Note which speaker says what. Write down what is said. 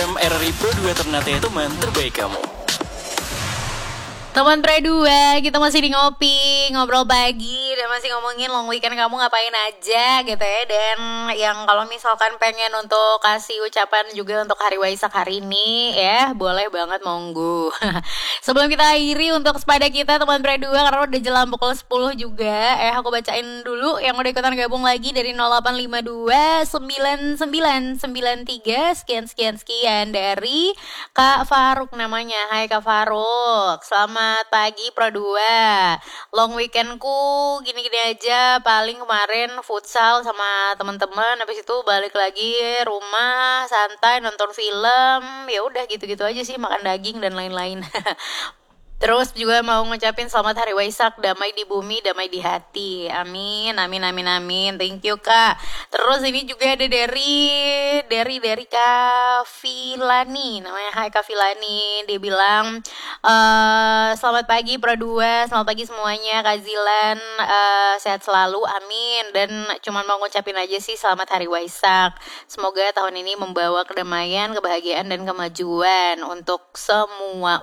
Speaker 1: FM RRI Pro 2 Ternate, teman terbaik kamu.
Speaker 2: Teman Pre 2, kita masih di ngopi, ngobrol pagi, dan masih ngomongin long weekend kamu ngapain aja gitu ya. Dan yang kalau misalkan pengen untuk kasih ucapan juga untuk hari Waisak hari ini ya, boleh banget monggo. Sebelum kita akhiri untuk sepada kita teman Pre 2, karena udah jelang pukul 10 juga, aku bacain dulu yang udah ikutan gabung lagi dari 0852 9993 sekian dari Kak Faruk namanya. Hai Kak Faruk, selamat pagi Pro 2. Long weekendku gini-gini aja, paling kemarin futsal sama teman-teman, habis itu balik lagi rumah santai nonton film, ya udah gitu-gitu aja sih, makan daging dan lain-lain. Terus juga mau ngucapin selamat hari Waisak, damai di bumi, damai di hati. Amin, amin, amin, amin. Thank you Kak. Terus ini juga ada dari Kak Filani, namanya. Hai Kak Filani, dia bilang selamat pagi Pro 2, selamat pagi semuanya. Kak Zilan sehat selalu, amin. Dan cuman mau ngucapin aja sih selamat hari Waisak. Semoga tahun ini membawa kedamaian, kebahagiaan dan kemajuan untuk semua